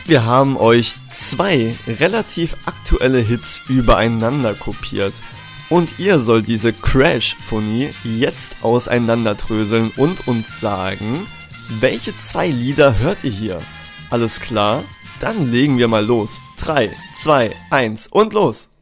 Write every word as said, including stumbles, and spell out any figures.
Wir haben euch zwei relativ aktuelle Hits übereinander kopiert. Und ihr sollt diese Crash-Phonie jetzt auseinanderdröseln und uns sagen, welche zwei Lieder hört ihr hier? Alles klar? Dann legen wir mal los. drei, zwei, eins und los!